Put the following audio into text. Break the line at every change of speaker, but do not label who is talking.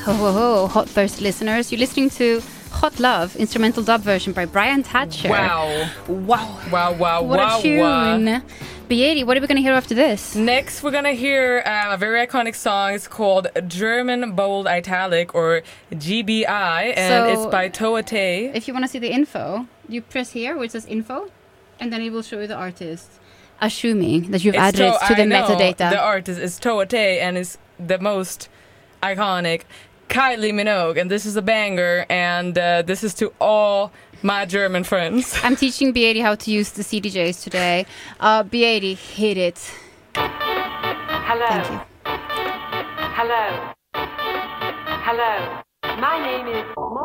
Ho, ho, ho, hot thirst listeners. You're listening to Hot Love, instrumental dub version by Brian Thatcher.
Wow.
What a tune. Beatty, what are we going to hear after this?
Next, we're going to hear a very iconic song. It's called German Bold Italic, or GBI, and it's by Toa Tay.
If you want to see the info, you press here where it says info, and then it will show you the artist. Assuming that you've added it to the metadata.
The artist is Toa Tay, and is the most iconic Kylie Minogue, and this is a banger, and this is to all my German friends.
I'm teaching Beatty how to use the CDJs today. Beatty, hit it.
Hello.
Thank you.
Hello. Hello. My name is